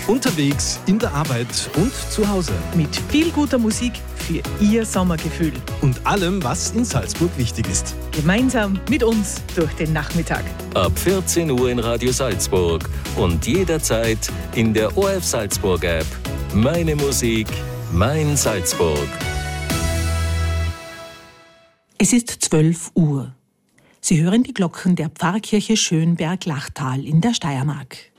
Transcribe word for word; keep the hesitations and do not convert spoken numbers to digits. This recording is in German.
Unterwegs, in der Arbeit und zu Hause. Mit viel guter Musik für Ihr Sommergefühl. Und allem, was in Salzburg wichtig ist. Gemeinsam mit uns durch den Nachmittag. Ab vierzehn Uhr in Radio Salzburg und jederzeit in der O R F Salzburg App. Meine Musik, mein Salzburg. Es ist zwölf Uhr. Sie hören die Glocken der Pfarrkirche Schönberg-Lachtal in der Steiermark.